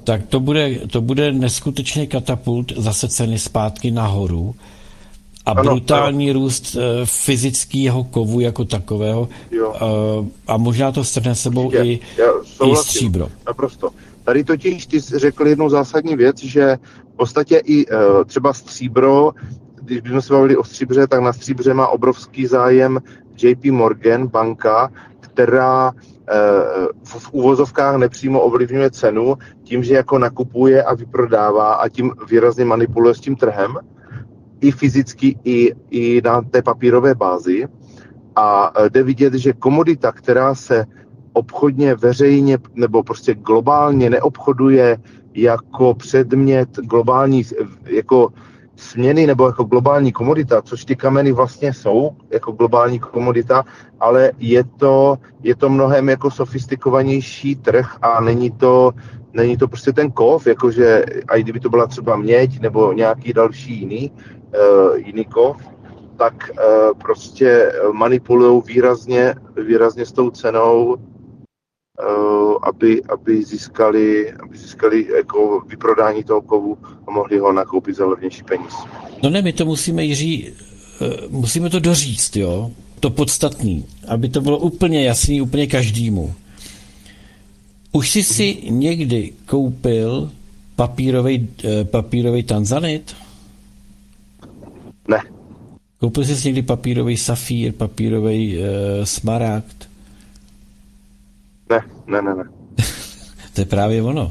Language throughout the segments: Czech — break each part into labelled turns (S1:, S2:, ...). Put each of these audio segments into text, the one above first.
S1: tak to bude neskutečný katapult zase ceny zpátky nahoru a brutální růst fyzického kovu jako takového a možná to strhne sebou i stříbro.
S2: Naprosto. Tady totiž ty jsi řekl jednu zásadní věc, že v podstatě i třeba stříbro, když bychom se bavili o stříbře, tak na stříbře má obrovský zájem JP Morgan, banka, která v uvozovkách nepřímo ovlivňuje cenu tím, že jako nakupuje a vyprodává a tím výrazně manipuluje s tím trhem, i fyzicky, i na té papírové bázi. A jde vidět, že komodita, která se obchodně, veřejně nebo prostě globálně neobchoduje jako předmět globální jako směny nebo jako globální komodita, což ty kameny vlastně jsou jako globální komodita, ale je to mnohem jako sofistikovanější trh a není to prostě ten kov, jakože a i kdyby to byla třeba měď nebo nějaký další jiný kov, tak prostě manipulujou výrazně s tou cenou, aby získali jako vyprodání toho kovu a mohli ho nakoupit za levnější peníz.
S1: No ne, my to musíme, Jiří, musíme to doříct, jo, to podstatný, aby to bylo úplně jasný, úplně každému. Už jsi si někdy koupil papírový tanzanit?
S2: Ne.
S1: Koupil jsi někdy papírový safír, papírový smaragd?
S2: Ne.
S1: To je právě ono.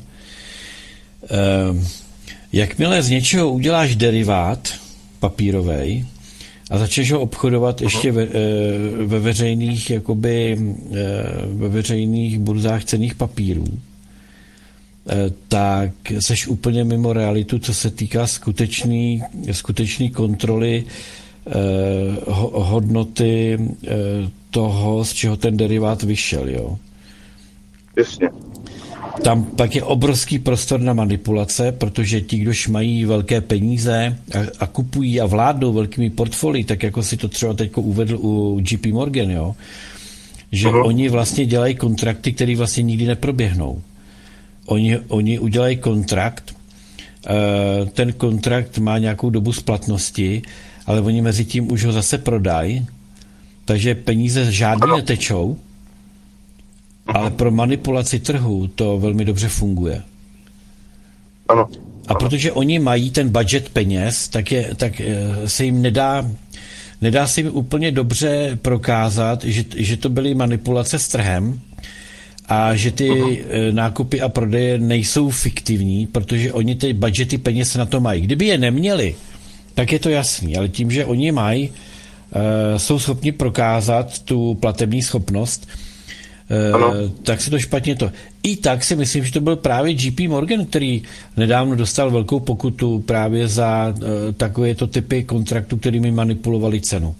S1: Jakmile z něčeho uděláš derivát papírovej a začneš ho obchodovat ještě ve veřejných, ve veřejných burzách cenných papírů, tak seš úplně mimo realitu, co se týká skutečný kontroly hodnoty toho, z čeho ten derivát vyšel, jo.
S2: Jasně.
S1: Tam pak je obrovský prostor na manipulace, protože ti, kdož mají velké peníze a kupují a vládnou velkými portfolii, tak jako si to třeba teď uvedl u JP Morgan, jo, že oni vlastně dělají kontrakty, které vlastně nikdy neproběhnou. Oni udělají kontrakt, ten kontrakt má nějakou dobu splatnosti, ale oni mezi tím už ho zase prodají, takže peníze žádný netečou, ale pro manipulaci trhu to velmi dobře funguje.
S2: Ano.
S1: A protože oni mají ten budget peněz, tak se jim nedá se jim úplně dobře prokázat, že to byly manipulace s trhem a že ty nákupy a prodeje nejsou fiktivní, protože oni ty budgety peněz na to mají. Kdyby je neměli, tak je to jasný, ale tím, že oni mají, jsou schopni prokázat tu platební schopnost, tak se to špatně to. I tak si myslím, že to byl právě JP Morgan, který nedávno dostal velkou pokutu právě za takovéto typy kontraktů, kterými manipulovali cenu.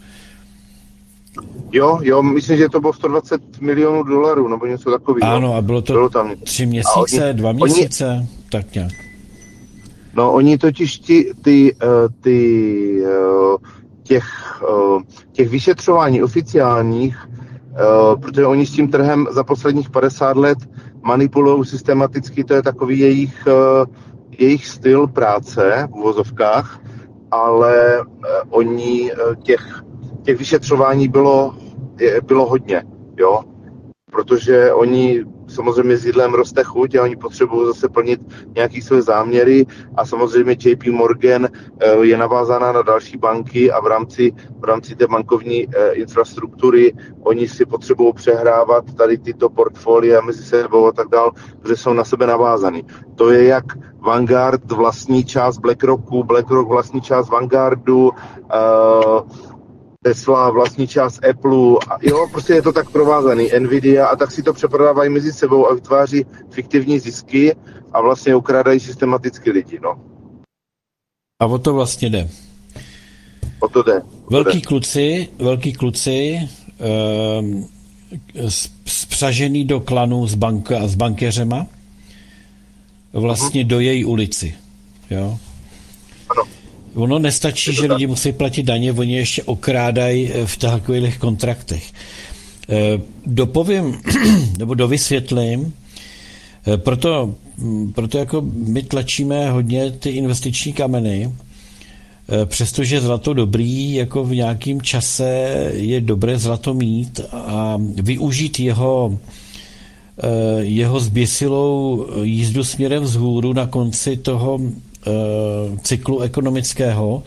S2: Jo, myslím, že to bylo $120 milionů, nebo něco takového.
S1: Ano, a bylo tam 3 měsíce, 2 měsíce, tak nějak.
S2: No, oni totiž těch vyšetřování oficiálních, protože oni s tím trhem za posledních 50 let manipulují systematicky, to je takový jejich styl práce v uvozovkách, ale oni těch vyšetřování bylo hodně, jo, protože oni samozřejmě s jídlem roste chuť a oni potřebují zase plnit nějaké své záměry a samozřejmě JP Morgan je navázaná na další banky a v rámci té bankovní infrastruktury oni si potřebují přehrávat tady tyto portfolia mezi sebou a tak dál, protože jsou na sebe navázaný. To je jak Vanguard vlastní část BlackRocku, BlackRock vlastní část Vanguardu, Tesla vlastní část Apple, a jo, prostě je to tak provázaný, Nvidia, a tak si to přeprodávají mezi sebou a vytváří fiktivní zisky a vlastně ukrádají systematicky lidi, no.
S1: A o to vlastně jde.
S2: O to jde.
S1: Velký kluci, spřažený do klanu s bankéřema, vlastně do její ulici, jo.
S2: Ano.
S1: Ono nestačí, že lidi musí platit daně, oni ještě okrádají v takových kontraktech. Dopovím, nebo dovysvětlím, Proto jako my tlačíme hodně ty investiční kameny, přestože zlato dobrý, jako v nějakém čase je dobré zlato mít a využít jeho zběsilou jízdu směrem vzhůru na konci toho cyklu ekonomického.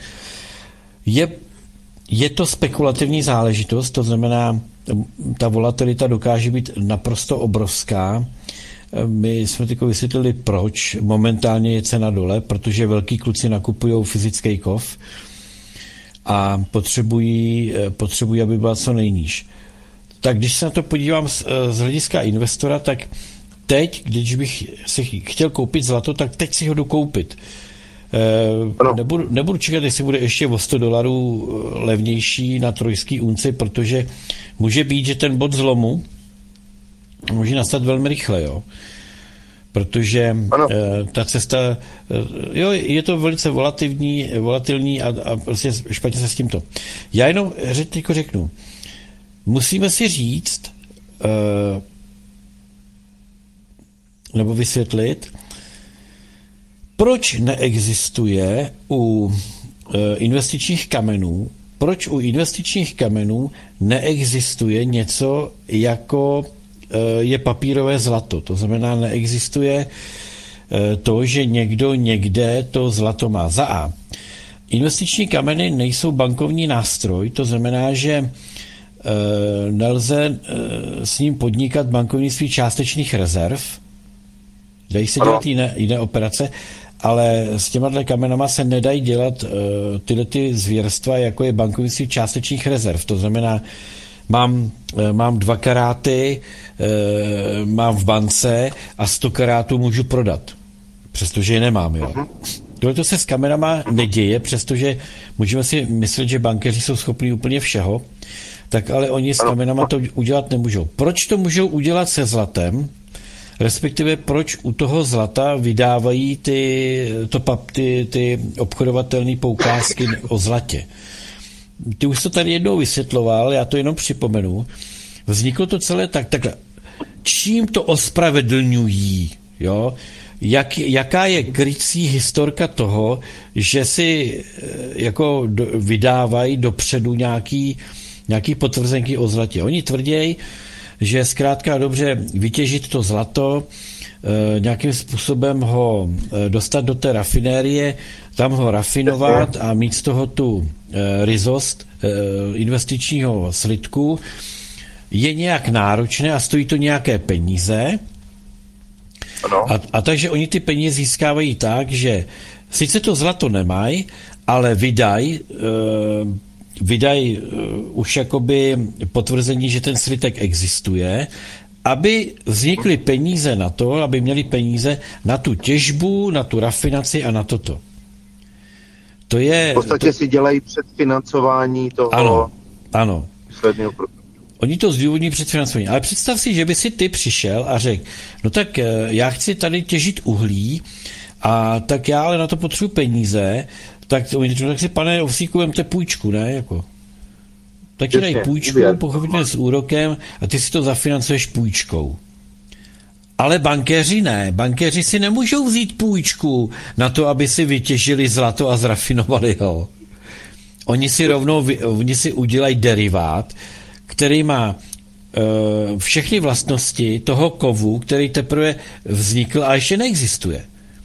S1: Je to spekulativní záležitost, to znamená, ta volatilita dokáže být naprosto obrovská. My jsme teď vysvětlili, proč momentálně je cena dole, protože velký kluci nakupují fyzický kov a potřebují, aby byla co nejníž. Tak když se na to podívám z hlediska investora, tak teď, když bych si chtěl koupit zlato, tak teď si ho jdu koupit. Nebudu čekat, jestli bude ještě o $100 levnější na trojský unci, protože může být, že ten bod zlomu může nastat velmi rychle, jo. Protože ta cesta, jo, je to velice volatilní a prostě špatně se s tímto. Já jenom řeknu, musíme si říct, nebo vysvětlit, proč neexistuje u investičních kamenů neexistuje něco jako je papírové zlato. To znamená, neexistuje to, že někdo někde to zlato má. Za A. Investiční kameny nejsou bankovní nástroj, to znamená, že nelze s ním podnikat bankovnictví částečných rezerv, dají se dělat jiné operace, ale s těma kamenama se nedají dělat tyhle ty zvěrstva, jako je bankovnictví částečných rezerv. To znamená, mám 2 karáty, mám v bance a 100 karátů můžu prodat, přestože je nemám. Jo. Tohle se s kamenama neděje, přestože můžeme si myslet, že bankéři jsou schopní úplně všeho, tak ale oni s kamenama to udělat nemůžou. Proč to můžou udělat se zlatem? Respektive proč u toho zlata vydávají ty obchodovatelné poukázky o zlatě? Ty už to tady jednou vysvětloval, já to jenom připomenu. Vzniklo to celé takhle. Čím to ospravedlňují? Jo? Jaká je krycí historka toho, že si jako vydávají dopředu nějaký potvrzenky o zlatě? Oni tvrdí, že zkrátka dobře vytěžit to zlato, nějakým způsobem ho dostat do té rafinérie, tam ho rafinovat a mít z toho tu ryzost investičního slitku, je nějak náročné a stojí to nějaké peníze. A takže oni ty peníze získávají tak, že sice to zlato nemají, ale vydají už jakoby potvrzení, že ten slitek existuje, aby vznikly peníze na to, aby měli peníze na tu těžbu, na tu rafinaci a na toto. To je...
S2: V podstatě si dělají předfinancování toho...
S1: Ano. Oni to zdůvodní předfinancování. Ale představ si, že by si ty přišel a řekl, no tak já chci tady těžit uhlí a tak já ale na to potřebuji peníze, tak si, pane Ovsíku, vemte půjčku, ne? Jako. Tak ti dají půjčku, pochopitelně s úrokem a ty si to zafinancuješ půjčkou. Ale bankéři ne. Bankéři si nemůžou vzít půjčku na to, aby si vytěžili zlato a zrafinovali ho. Oni si udělají derivát, který má všechny vlastnosti toho kovu, který teprve vznikl a ještě neexistuje.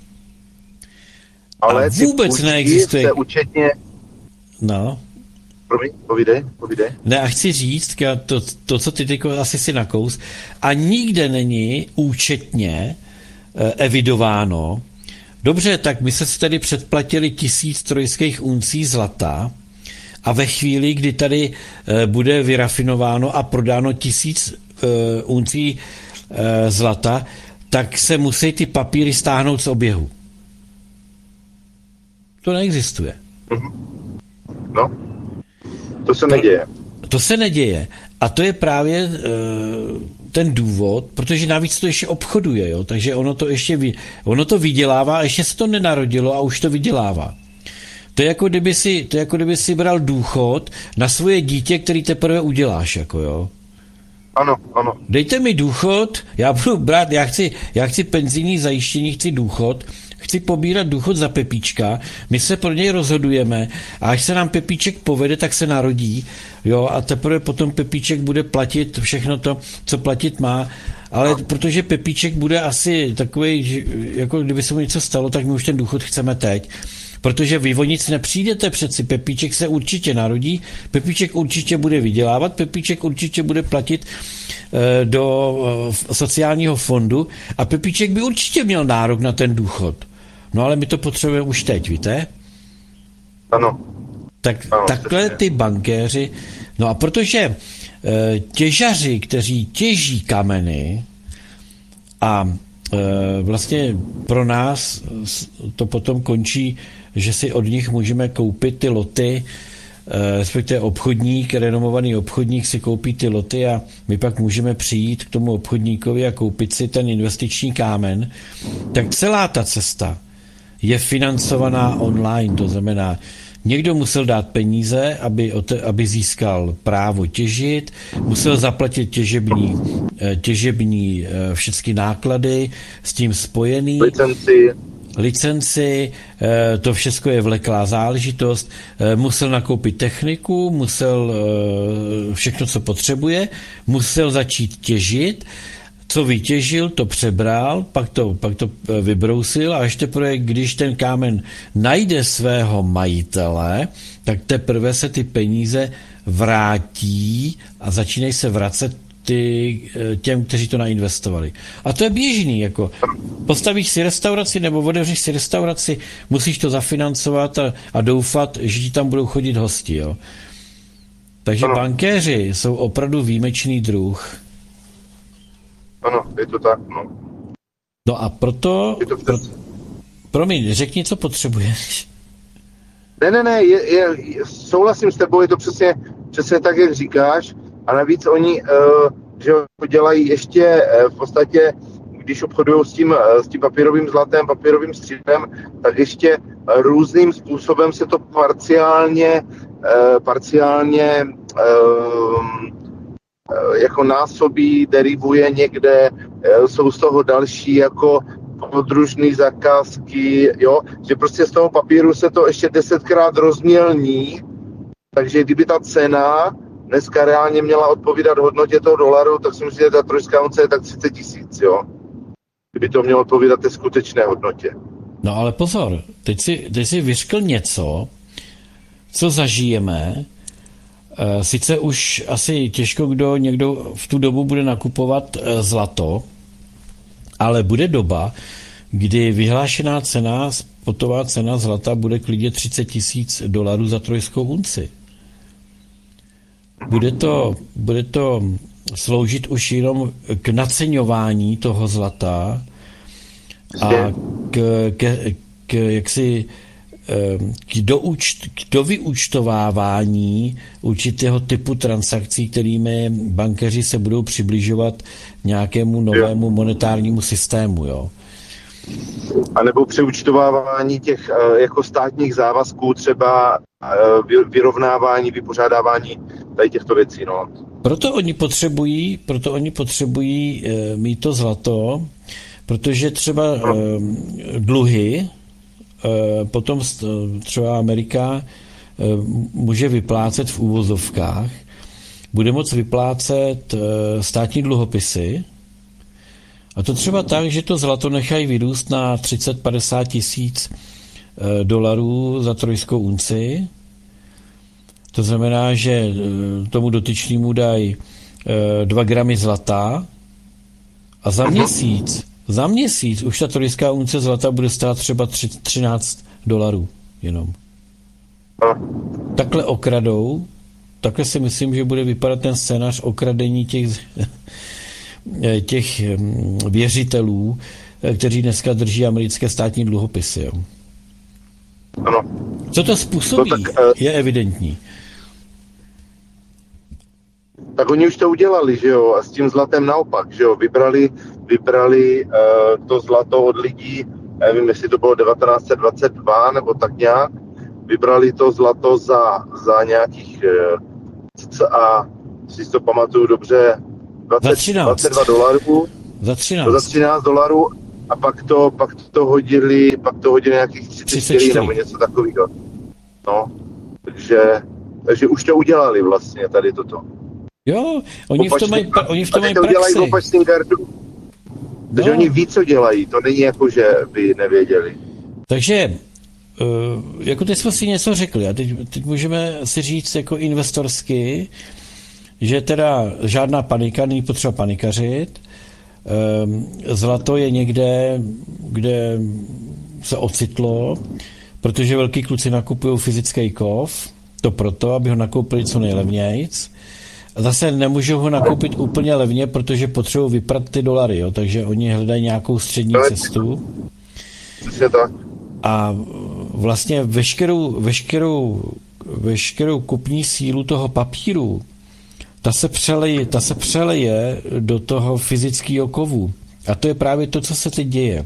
S2: Ale
S1: a vůbec neexistuje.
S2: Účetně...
S1: No.
S2: Povídej.
S1: Ne, a chci říct, to co ty tyko asi si nakous, a nikde není účetně evidováno. Dobře, tak my se tedy předplatili 1000 trojských uncí zlata a ve chvíli, kdy tady bude vyrafinováno a prodáno 1000 uncí zlata, tak se musí ty papíry stáhnout z oběhu. To neexistuje.
S2: No, to se neděje.
S1: To se neděje. A to je právě ten důvod, protože navíc to ještě obchoduje, jo? Takže ono to vydělává a ještě se to nenarodilo a už to vydělává. To je jako kdyby si bral důchod na svoje dítě, který teprve uděláš, jako jo.
S2: Ano, ano.
S1: Dejte mi důchod, já budu brát, já chci penzijní zajištění, chci důchod, chci pobírat důchod za Pepíčka, my se pro něj rozhodujeme a až se nám Pepíček povede, tak se narodí, jo, a teprve potom Pepíček bude platit všechno to, co platit má, ale protože Pepíček bude asi takový, jako kdyby se mu něco stalo, tak my už ten důchod chceme teď. Protože vy o nic nepřijdete přeci, Pepíček se určitě narodí, Pepíček určitě bude vydělávat, Pepíček určitě bude platit do sociálního fondu a Pepíček by určitě měl nárok na ten důchod. No ale my to potřebujeme už teď, víte?
S2: Ano.
S1: Tak
S2: ano,
S1: takhle
S2: přesně.
S1: ty bankéři, no a protože těžaři, kteří těží kameny a vlastně pro nás to potom končí, že si od nich můžeme koupit ty loty, respektive obchodník, renomovaný obchodník si koupí ty loty a my pak můžeme přijít k tomu obchodníkovi a koupit si ten investiční kámen, tak celá ta cesta je financovaná online, to znamená, někdo musel dát peníze, aby získal právo těžit, musel zaplatit těžební všechny náklady s tím spojený. Licenci, to všechno je vleklá záležitost, musel nakoupit techniku, musel všechno, co potřebuje, musel začít těžit, co vytěžil, to přebral, pak to vybrousil a až teprve, když ten kámen najde svého majitele, tak teprve se ty peníze vrátí a začínají se vracet těm, kteří to nainvestovali. A to je běžný, jako postavíš si restauraci nebo otevřeš si restauraci, musíš to zafinancovat a doufat, že ti tam budou chodit hosti, jo. Takže bankéři jsou opravdu výjimečný druh.
S2: Ano, je to tak, no.
S1: No a proto... Promiň, řekni, co potřebuješ.
S2: Ne, souhlasím s tebou, je to přesně tak, jak říkáš. A navíc oni, že dělají ještě v podstatě, když obchodují s tím papírovým zlatem, papírovým stříbrem, tak ještě různým způsobem se to parciálně jako násobí, derivuje někde, jsou z toho další jako podružné zakázky, jo, že prostě z toho papíru se to ještě 10krát rozmělní, takže kdyby ta cena dneska reálně měla odpovídat hodnotě toho dolaru, tak si myslím, že ta trojská unce je tak 30 000, jo. Kdyby to mělo odpovídat té skutečné hodnotě.
S1: No ale pozor, teď si vyřkl něco, co zažijeme. Sice už asi těžko někdo v tu dobu bude nakupovat zlato, ale bude doba, kdy vyhlášená cena, spotová cena zlata bude klidně $30,000 za trojskou unci. Bude to sloužit už jenom k naceňování toho zlata a k dovyúčtovávání určitého typu transakcí, kterými bankéři se budou přibližovat nějakému novému monetárnímu systému, jo.
S2: A nebo přeúčtovávání těch jako státních závazků, třeba vyrovnávání, vypořádávání tady těchto věcí, no.
S1: Proto oni potřebují mít to zlato, protože třeba dluhy, potom třeba Amerika může vyplácet v úvozovkách, bude moct vyplácet státní dluhopisy, a to třeba tak, že to zlato nechají vyrůst na 30-50 tisíc dolarů za trojskou unci. To znamená, že tomu dotyčnému dají 2 gramy zlata a za měsíc už ta trojská unce zlata bude stát třeba $13 jenom. Takhle okradou, takhle si myslím, že bude vypadat ten scénář okradení těch věřitelů, kteří dneska drží americké státní dluhopisy. Jo.
S2: Ano.
S1: Co to způsobí, je evidentní.
S2: Tak oni už to udělali, že jo, a s tím zlatem naopak, že jo, vybrali to zlato od lidí, nevím, jestli to bylo 1922 nebo tak nějak, vybrali to zlato za nějakých cca, si to pamatuju dobře,
S1: Za 13.
S2: 22 dolarů.
S1: Za 13.
S2: Za 13 dolarů a pak to hodili nějakých 34 nebo něco takového. No, takže už to udělali vlastně tady toto.
S1: Jo, oni v tom mají praxi.
S2: Udělají opačným gardu. Takže oni ví, co dělají, to není jako, že by nevěděli.
S1: Takže, jako teď jsme si něco řekli a teď můžeme si říct jako investorsky, že teda žádná panika, není potřeba panikařit, zlato je někde, kde se ocitlo, protože velký kluci nakupují fyzický kov, to proto, aby ho nakoupili co nejlevnějc. A zase nemůžou ho nakoupit úplně levně, protože potřebují vyprat ty dolary, jo? Takže oni hledají nějakou střední cestu.
S2: Přesně tak.
S1: A vlastně veškerou kupní sílu toho papíru, ta se přeleje do toho fyzického kovu. A to je právě to, co se teď děje.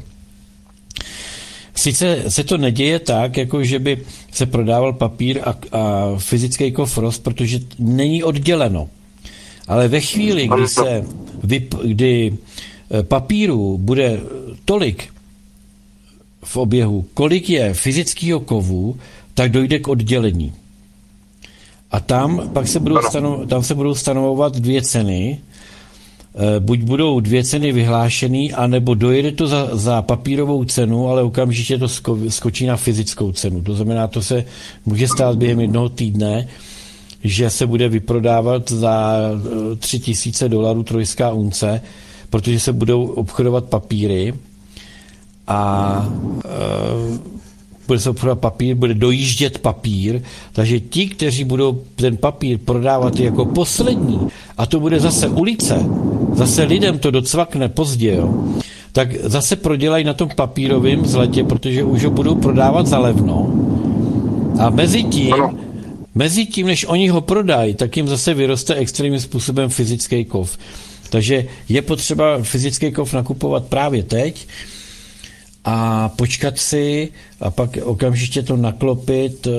S1: Sice se to neděje tak, jako že by se prodával papír a fyzický kov rost, protože není odděleno. Ale ve chvíli, kdy papíru bude tolik v oběhu, kolik je fyzického kovu, tak dojde k oddělení. A tam pak se budou stanovovat dvě ceny. Buď budou dvě ceny vyhlášený, anebo dojede to za papírovou cenu, ale okamžitě to skočí na fyzickou cenu. To znamená, to se může stát během jednoho týdne, že se bude vyprodávat za $3,000 trojská unce, protože se budou obchodovat papíry a bude se obchodovat papír, bude dojíždět papír, takže ti, kteří budou ten papír prodávat jako poslední, a to bude zase ulice, zase lidem to docvakne pozdě, jo, tak zase prodělají na tom papírovém zlatě, protože už ho budou prodávat za levno. A mezi tím, než oni ho prodají, tak jim zase vyroste extrémním způsobem fyzický kov. Takže je potřeba fyzický kov nakupovat právě teď a počkat si a pak okamžitě to naklopit,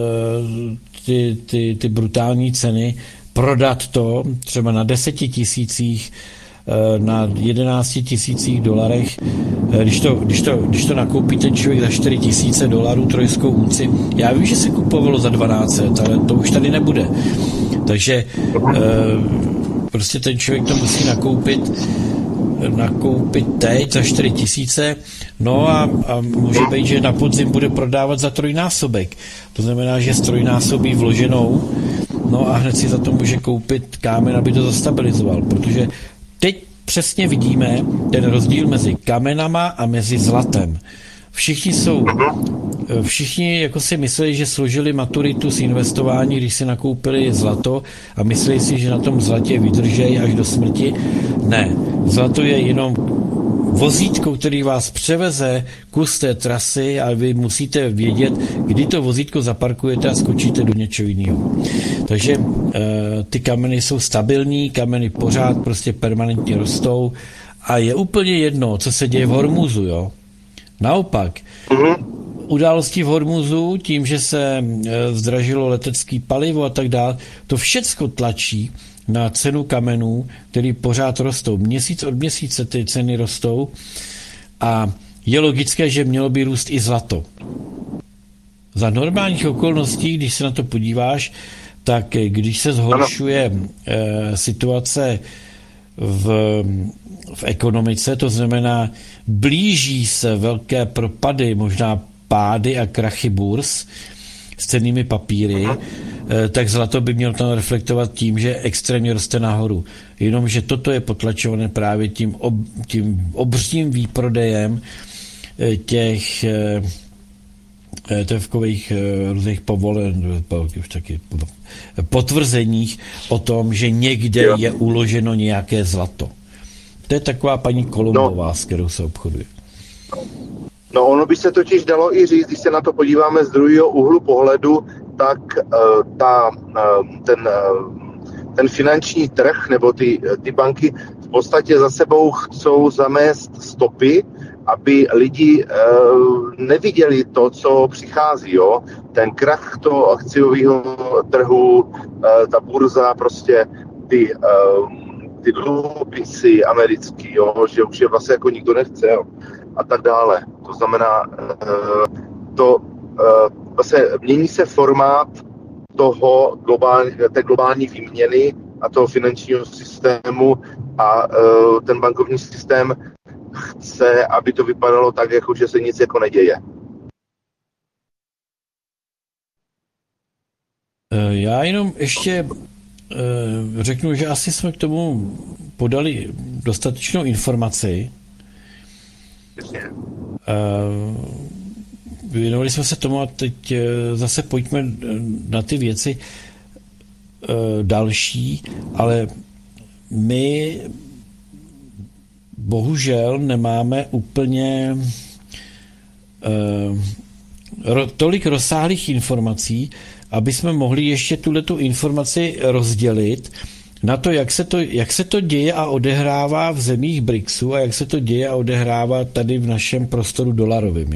S1: ty brutální ceny, prodat to třeba na 10 000, na 11 000 dolarech, když to nakoupí ten člověk za $4,000 trojskou unci. Já vím, že se kupovalo za 1200, ale to už tady nebude. Takže prostě ten člověk to musí nakoupit teď za 4 000, no a může být, že na podzim bude prodávat za trojnásobek. To znamená, že strojnásobí vloženou, no a hned si za to může koupit kámen, aby to zastabilizoval, protože teď přesně vidíme ten rozdíl mezi kamenama a mezi zlatem. Všichni jako si mysleli, že složili maturitu z investování, když si nakoupili zlato a mysleli si, že na tom zlatě vydržejí až do smrti. Ne, zlato je jenom vozítko, který vás převeze kus té trasy a vy musíte vědět, kdy to vozítko zaparkujete a skočíte do něčeho jiného. Takže ty kameny jsou stabilní, kameny pořád prostě permanentně rostou a je úplně jedno, co se děje v Hormuzu, jo. Naopak, události v Hormuzu, tím, že se zdražilo letecké palivo a tak dále, to všecko tlačí na cenu kamenů, které pořád rostou. Měsíc od měsíce ty ceny rostou a je logické, že mělo by růst i zlato. Za normálních okolností, když se na to podíváš, tak když se zhoršuje situace v ekonomice, to znamená, blíží se velké propady, možná pády a krachy burz s cennými papíry, tak zlato by mělo tam reflektovat tím, že extrémně roste nahoru. Jenomže toto je potlačované právě tím obřím výprodejem těch takových různých povolen, taky potvrzeních o tom, že někde je uloženo nějaké zlato. To je taková paní Kolumbová, s kterou se obchoduje.
S2: No ono by se totiž dalo i říct, když se na to podíváme z druhého úhlu pohledu, tak ten finanční trh nebo ty banky v podstatě za sebou chcou zamést stopy, aby lidi neviděli to, co přichází. Jo? Ten krach toho akciového trhu, ta burza, prostě ty dluhopisy americký, jo, že už je vlastně jako nikdo nechce, jo, a tak dále. To znamená, vlastně mění se formát té globální výměny a toho finančního systému a ten bankovní systém chce, aby to vypadalo tak, jako že se nic jako neděje.
S1: Já jenom ještě řeknu, že asi jsme k tomu podali dostatečnou informaci. Věnovali jsme se tomu a teď zase pojďme na ty věci další, ale my bohužel nemáme úplně tolik rozsáhlých informací, aby jsme mohli ještě tuhletu informaci rozdělit na to, jak se to děje a odehrává v zemích BRICSu a jak se to děje a odehrává tady v našem prostoru dolarovým.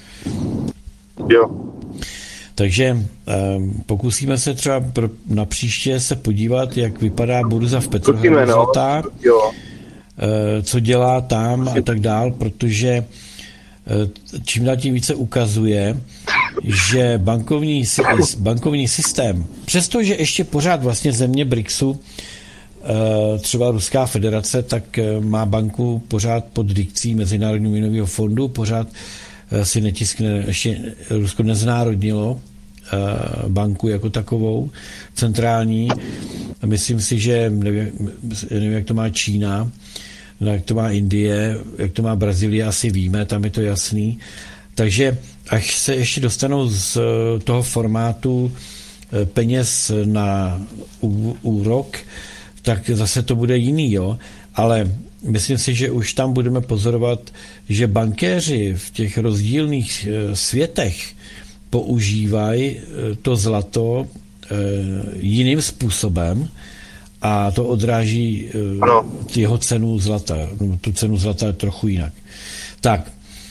S2: Jo.
S1: Takže pokusíme se třeba na příště se podívat, jak vypadá burza v Petrohradu zlatá, co dělá tam a tak dál, protože čím dál tím více ukazuje, že bankovní systém, přestože ještě pořád vlastně země BRICSu, třeba Ruská federace, tak má banku pořád pod dikcí Mezinárodního měnového fondu, pořád si netiskne, ještě Rusko neznárodnilo banku jako takovou, centrální. Myslím si, že nevím, jak to má Čína, jak to má Indie, jak to má Brazílie, asi víme, tam je to jasný. Takže až se ještě dostanou z toho formátu peněz na úrok, tak zase to bude jiný, jo. Ale myslím si, že už tam budeme pozorovat, že bankéři v těch rozdílných světech používají to zlato jiným způsobem a to odráží jeho cenu zlata, tu cenu zlata trochu jinak. Tak,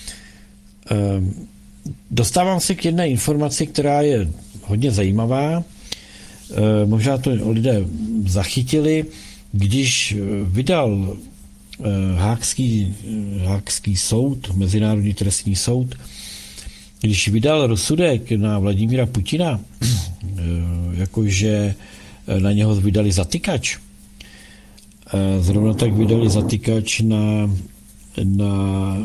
S1: dostávám se k jedné informaci, která je hodně zajímavá. Možná to lidé zachytili, když vydal Haagský soud, Mezinárodní trestní soud, když vydal rozsudek na Vladimíra Putina, jakože na něho vydali zatykač, zrovna tak vydali zatykač na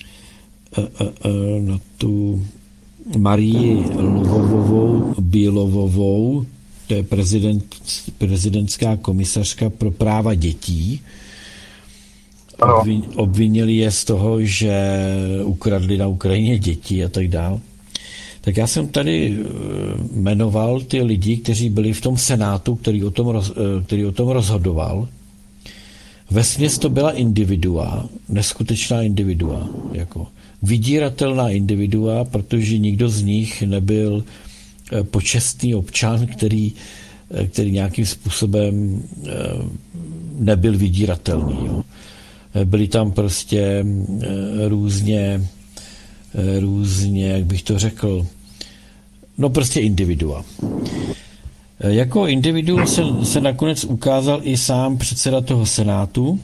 S1: tu Marii Lvovovou Bílovovou, to je prezidentská komisařka pro práva dětí. Obvinili je z toho, že ukradli na Ukrajině děti a tak dále. Tak já jsem tady jmenoval ty lidi, kteří byli v tom senátu, který o tom rozhodoval. Vesměs to byla individua, neskutečná individua, jako vydíratelná individua, protože nikdo z nich nebyl počestný občan, který nějakým způsobem nebyl vydíratelný. Jo. Byli tam prostě různě, jak bych to řekl, no prostě individua. Jako individuum se nakonec ukázal i sám předseda toho senátu,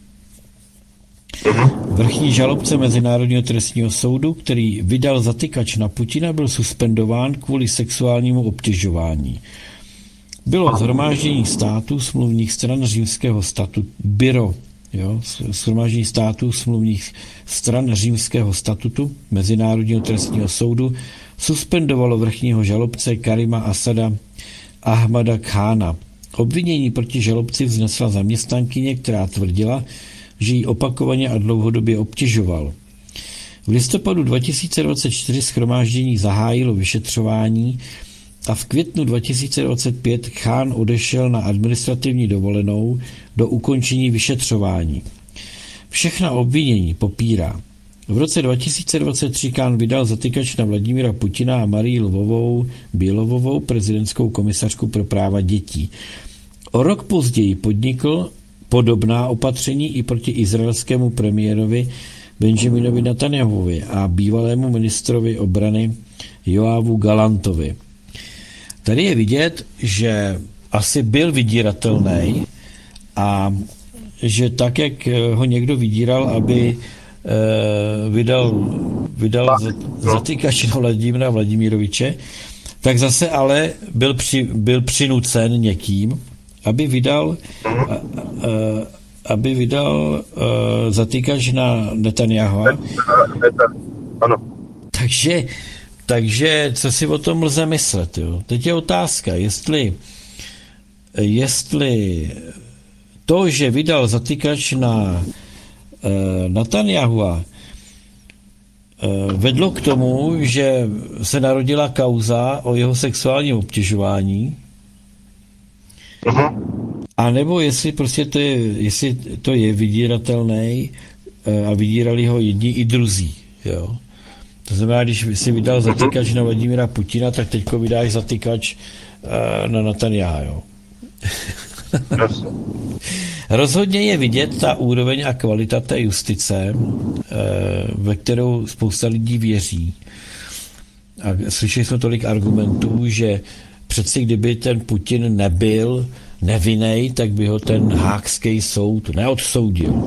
S1: vrchní žalobce Mezinárodního trestního soudu, který vydal zatykač na Putina, byl suspendován kvůli sexuálnímu obtěžování. Bylo shromáždění států smluvních stran Římského statutu, shromáždění států smluvních stran Římského statutu Mezinárodního trestního soudu suspendovalo vrchního žalobce Karima Asada Ahmada Khána. Obvinění proti žalobci vznesla zaměstnankyně, která tvrdila, že ji opakovaně a dlouhodobě obtěžoval. V listopadu 2024 shromáždění zahájilo vyšetřování a v květnu 2025 Khan odešel na administrativní dovolenou do ukončení vyšetřování. Všechna obvinění popírá. V roce 2023 Khan vydal zatykač na Vladimíra Putina a Marii Lvovou Bílovovou, prezidentskou komisařku pro práva dětí. O rok později podnikl podobná opatření i proti izraelskému premiérovi Benjaminovi Netanjahuvi a bývalému ministrovi obrany Joavu Galantovi. Tady je vidět, že asi byl vydíratelný a že tak, jak ho někdo vydíral, aby vydal zatýkač na Vladimira Vladimiroviče, tak zase ale byl přinucen někým, aby vydal zatýkač na Netanjahua.
S2: Ano.
S1: Takže co si o tom lze myslet? Jo? Teď je otázka, jestli to, že vydal zatýkač na Netanjahua, vedlo k tomu, že se narodila kauza o jeho sexuálním obtěžování, a nebo jestli prostě jestli to je vydíratelný a vydírali ho jedni i druzí. Jo? To znamená, když si vydal zatýkač na Vladimira Putina, tak teďko vydáš zatýkač na Netanjaha. Jo? Rozhodně je vidět ta úroveň a kvalita té justice, ve kterou spousta lidí věří. A slyšeli jsme tolik argumentů, že přeci kdyby ten Putin nebyl nevinnej, tak by ho ten Haagský soud neodsoudil.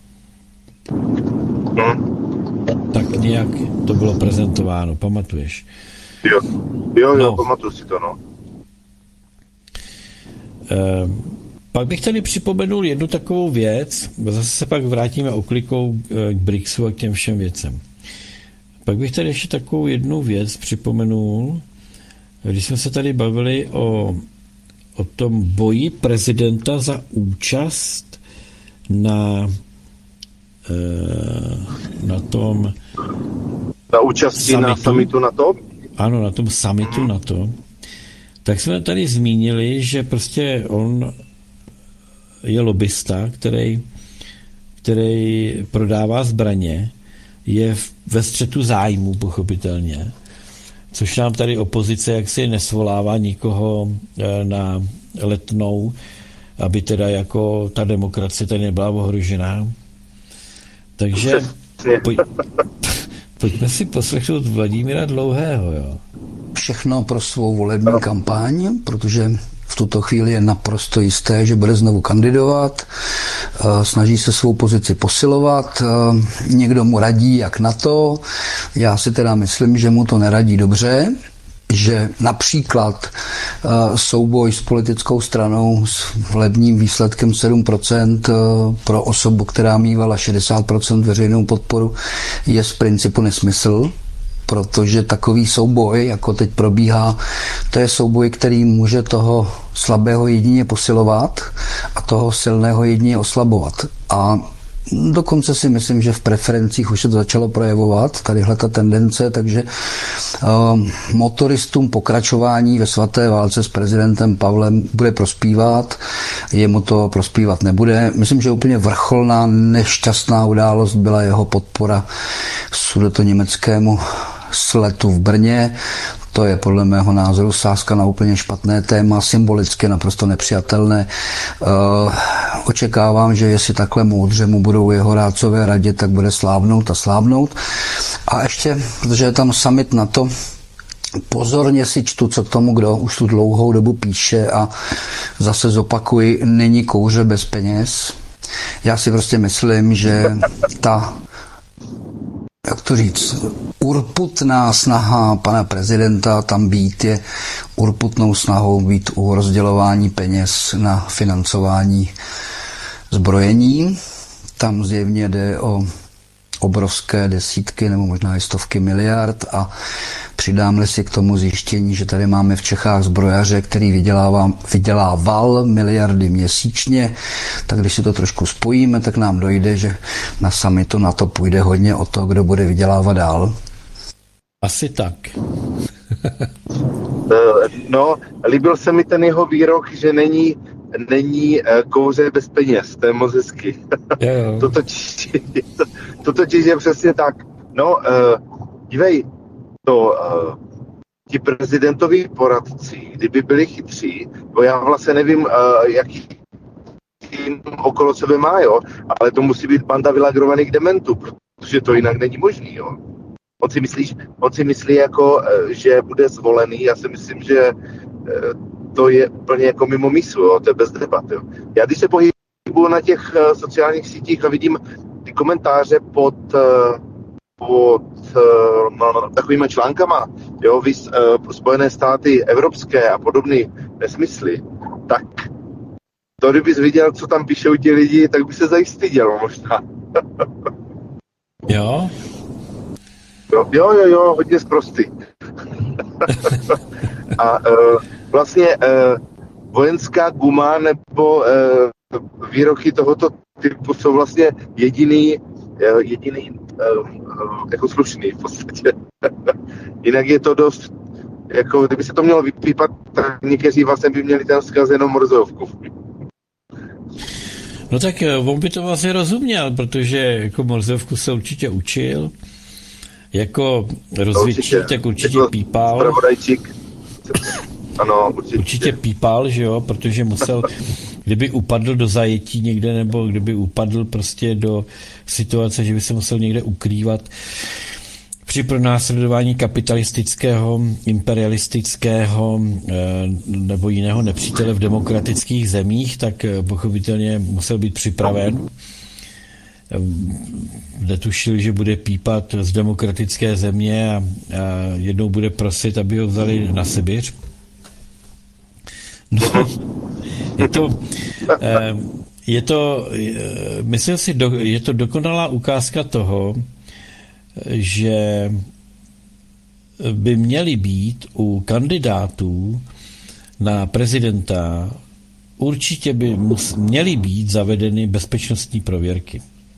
S1: Tak nějak to bylo prezentováno, pamatuješ?
S2: Jo, pamatuju si to, no.
S1: Pak bych tady připomenul jednu takovou věc, zase se pak vrátíme oklikou k BRICSu a k těm všem věcem. Pak bych tady ještě takovou jednu věc připomenul, když jsme se tady bavili o tom boji prezidenta za účast na tom
S2: na účasti na summitu NATO?
S1: Ano, na tom summitu NATO. Tak jsme tady zmínili, že prostě on je lobista, který prodává zbraně, je ve střetu zájmu, pochopitelně, což nám tady opozice jaksi nesvolává nikoho na Letnou, aby teda jako ta demokracie tady nebyla ohrožená. Takže pojďme si poslechnout Vladimíra Dlouhého. Jo.
S3: Všechno pro svou volební kampaň, protože v tuto chvíli je naprosto jisté, že bude znovu kandidovat, snaží se svou pozici posilovat, někdo mu radí jak na to, já si teda myslím, že mu to neradí dobře, že například souboj s politickou stranou s volebním výsledkem 7% pro osobu, která mívala 60% veřejnou podporu, je z principu nesmysl, protože takový souboj, jako teď probíhá, to je souboj, který může toho slabého jedině posilovat a toho silného jedině oslabovat. A dokonce si myslím, že v preferencích už se to začalo projevovat, tadyhle ta tendence, takže motoristům pokračování ve svaté válce s prezidentem Pavlem bude prospívat, jemu to prospívat nebude. Myslím, že úplně vrcholná nešťastná událost byla jeho podpora sudetoněmeckému sletu v Brně. To je podle mého názoru sázka na úplně špatné téma, symbolicky naprosto nepřijatelné. Očekávám, že jestli takhle moudře mu budou jeho rádcové radit, tak bude slávnout a slávnout. A ještě, protože je tam summit NATO, pozorně si čtu, co k tomu kdo už tu dlouhou dobu píše a zase zopakuji, není kouře bez peněz. Já si prostě myslím, že ta, jak to říct, urputná snaha pana prezidenta tam být je urputnou snahou být u rozdělování peněz na financování zbrojení. Tam zjevně jde o obrovské desítky nebo možná i stovky miliard a přidáme si k tomu zjištění, že tady máme v Čechách zbrojaře, který vydělával miliardy měsíčně, tak když si to trošku spojíme, tak nám dojde, že na summitu na to půjde hodně o to, kdo bude vydělávat dál.
S1: Asi tak.
S2: No, líbil se mi ten jeho výrok, že není kouře bez peněz, to je moc hezky. To totiž je přesně tak. No, dívej, ti prezidentoví poradci, kdyby byli chytří, bo já vlastně nevím, jaký tým okolo sebe má, jo, ale to musí být banda vylagrovaných dementů, protože to jinak není možný, jo. On si myslí jako, že bude zvolený, já si myslím, že to je úplně jako mimo mysl, jo, to je bez debat, jo. Já když se pohybuju na těch sociálních sítích a vidím ty komentáře pod takovými článkama, jo, Spojené státy evropské a podobné nesmysly, tak to, kdybys viděl, co tam píšou ti lidi, tak by se zastyděl možná.
S1: Jo?
S2: Jo, hodně zprostý. A vlastně vojenská guma nebo výroky tohoto typu jsou vlastně jediný jako slušný v podstatě. Jinak je to dost, jako kdyby se to mělo vypípat, tak někteří vlastně by měli ten vzkaz jenom Morzovku.
S1: No tak on by to vlastně rozuměl, protože jako Morzovku se určitě učil, jako rozvědčí, tak určitě pípal.
S2: Spravodajčík. Ano,
S1: určitě pípal, že jo, protože musel, kdyby upadl do zajetí někde, nebo kdyby upadl prostě do situace, že by se musel někde ukrývat při pronásledování kapitalistického, imperialistického nebo jiného nepřítele v demokratických zemích, tak pochopitelně musel být připraven. Netušil, že bude pípat z demokratické země a jednou bude prosit, aby ho vzali na Sibiř. No, myslím si, je to dokonalá ukázka toho, že by měly být u kandidátů na prezidenta, určitě by měly být zavedeny bezpečnostní prověrky.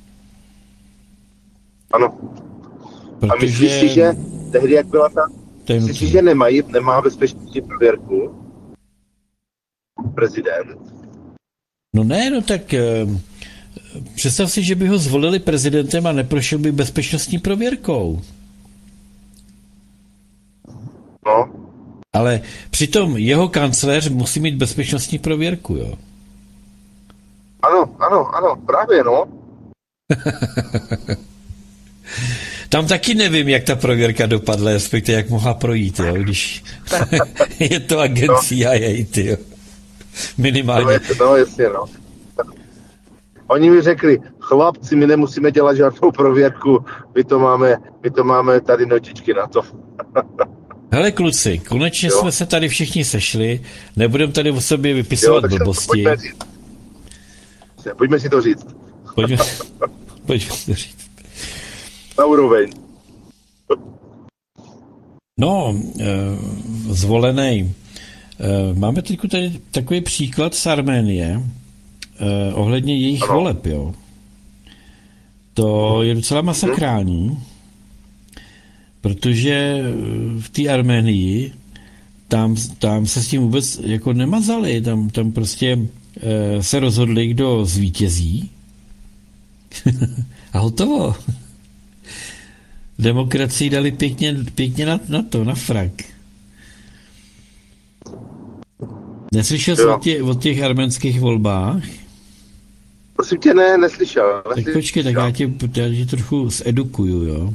S2: Ano.
S1: Protože...
S2: A myslíš si, že tehdy, jak byla ta... Myslíš si, že nemá bezpečnostní prověrku prezident?
S1: No ne, no tak představ si, že by ho zvolili prezidentem a neprošel by bezpečnostní prověrkou.
S2: No.
S1: Ale přitom jeho kancléř musí mít bezpečnostní prověrku, jo?
S2: Ano, právě, no.
S1: Tam taky nevím, jak ta prověrka dopadla, respektive jak mohla projít, jo, když je to agent CIA, tyjo. Minimálně.
S2: No, jasně, no. Oni mi řekli, chlapci, my nemusíme dělat žádnou prověrku, my to máme tady notičky na to.
S1: Hele kluci, konečně jsme se tady všichni sešli, nebudeme tady o sobě vypisovat blbosti.
S2: Pojďme si to říct.
S1: Pojďme si to říct.
S2: Na úroveň.
S1: No, zvolený. Máme teď tady takový příklad z Arménie ohledně jejich voleb, jo. To je docela masakrální, protože v té Arménii tam se s tím vůbec jako nemazali, tam prostě se rozhodli, kdo zvítězí a hotovo. Demokracii dali pěkně na frak. Neslyšel jsi o těch arménských volbách?
S2: Prosím tě, neslyšel.
S1: Tak počkej, tak já tě trochu zedukuju, jo?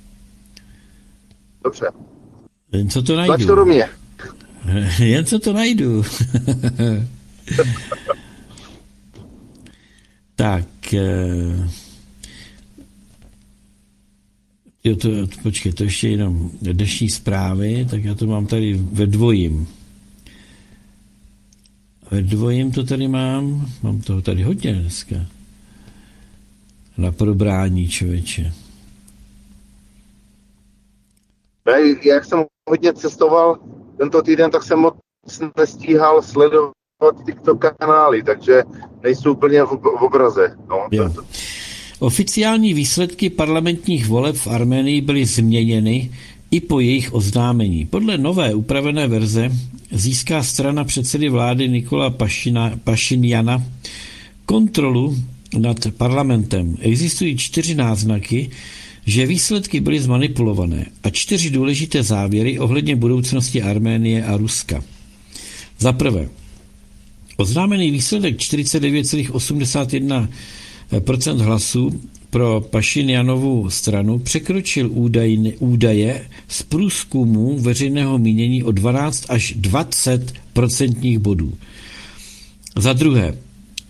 S2: Dobře.
S1: Jen co to najdu.
S2: Tlač to do mě.
S1: Jen co to najdu. Tak. Počkej, to ještě jenom dnešní zprávy, tak já to mám tady ve dvojím. Ve dvojím to tady mám toho tady hodně dneska. Na probrání, člověče.
S2: Jak jsem hodně cestoval tento týden, tak jsem moc nestíhal sledovat TikTok kanály, takže nejsou úplně v obraze. No.
S1: Oficiální výsledky parlamentních voleb v Arménii byly změněny i po jejich oznámení. Podle nové upravené verze získá strana předsedy vlády Nikola Pašinjana kontrolu nad parlamentem. Existují 4 náznaky, že výsledky byly zmanipulované a 4 důležité závěry ohledně budoucnosti Arménie a Ruska. Za prvé, oznámený výsledek 49,81% hlasů pro Pašinjanovu stranu překročil údaje z průzkumu veřejného mínění o 12 až 20% bodů. Za druhé,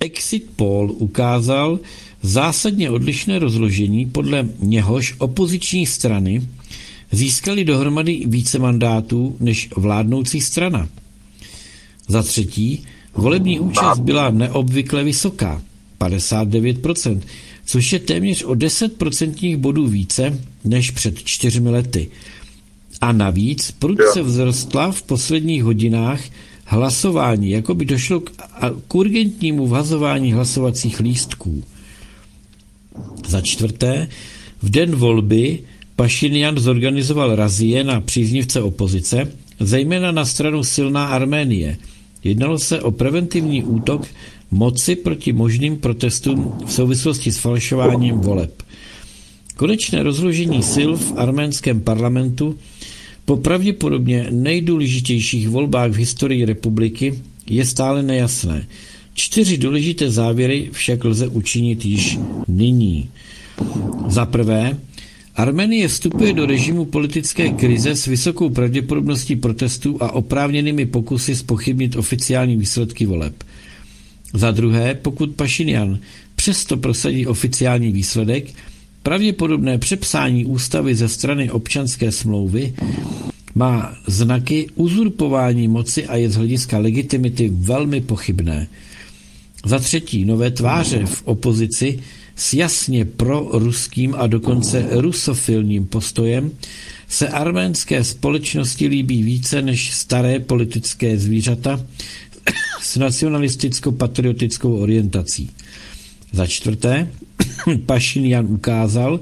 S1: exit poll ukázal zásadně odlišné rozložení, podle něhož opoziční strany získaly dohromady více mandátů než vládnoucí strana. Za třetí, volební účast byla neobvykle vysoká, 59%, což je téměř o 10% bodů více než před 4 lety. A navíc prudce vzrostla v posledních hodinách hlasování, jako by došlo k urgentnímu vhazování hlasovacích lístků. Za čtvrté, v den volby Pašinjan zorganizoval razie na příznivce opozice, zejména na stranu Silná Arménie. Jednalo se o preventivní útok moci proti možným protestům v souvislosti s falšováním voleb. Konečné rozložení sil v arménském parlamentu po pravděpodobně nejdůležitějších volbách v historii republiky je stále nejasné. 4 důležité závěry však lze učinit již nyní. Za prvé, Arménie vstupuje do režimu politické krize s vysokou pravděpodobností protestů a oprávněnými pokusy zpochybnit oficiální výsledky voleb. Za druhé, pokud Pašinjan přesto prosadí oficiální výsledek, pravděpodobné přepsání ústavy ze strany občanské smlouvy má znaky uzurpování moci a je z hlediska legitimity velmi pochybné. Za třetí, nové tváře v opozici s jasně proruským a dokonce rusofilním postojem se arménské společnosti líbí více než staré politické zvířata s nacionalisticko-patriotickou orientací. Za čtvrté, Pašinjan ukázal,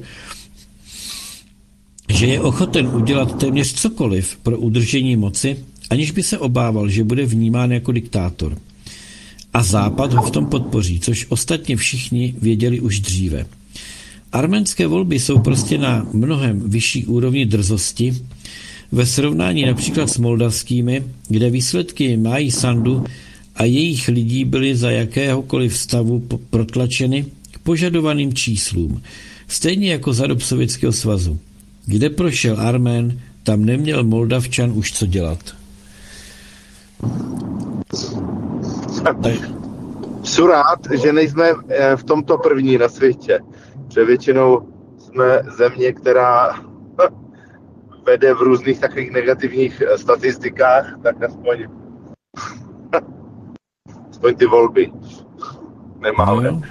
S1: že je ochoten udělat téměř cokoliv pro udržení moci, aniž by se obával, že bude vnímán jako diktátor. A Západ ho v tom podpoří, což ostatně všichni věděli už dříve. Arménské volby jsou prostě na mnohem vyšší úrovni drzosti ve srovnání například s moldavskými, kde výsledky Máji Sandu a jejich lidí byly za jakéhokoliv stavu protlačeny k požadovaným číslům, stejně jako za dob Sovětského svazu. Kde prošel Armén, tam neměl Moldavčan už co dělat.
S2: Jsem rád, že nejsme v tomto první na světě, že většinou jsme země, která vede v různých takových negativních statistikách, tak aspoň ty volby nemáme.